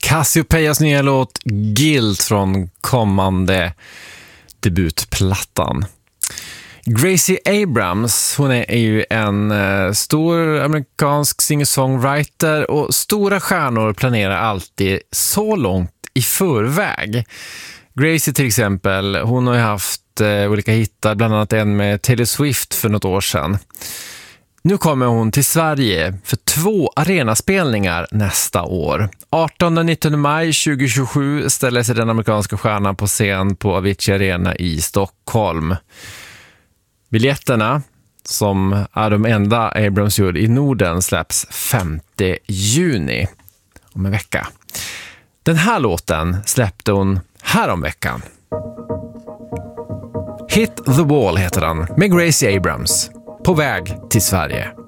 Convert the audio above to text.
Cassiopeias nya låt Guilt från kommande debutplattan. Gracie Abrams, hon är ju en stor amerikansk singer-songwriter, och stora stjärnor planerar alltid så långt i förväg. Gracie till exempel, hon har ju haft olika hittar, bland annat en med Taylor Swift för något år sedan. Nu kommer hon till Sverige för 2 arenaspelningar nästa år. 18-19 maj 2027 ställer sig den amerikanska stjärnan på scen på Avicii Arena i Stockholm. Biljetterna, som är de enda Abrams gör i Norden, släpps 5 juni om en vecka. Den här låten släppte hon här om veckan. Hit the Wall heter den, med Gracie Abrams, på väg till Sverige.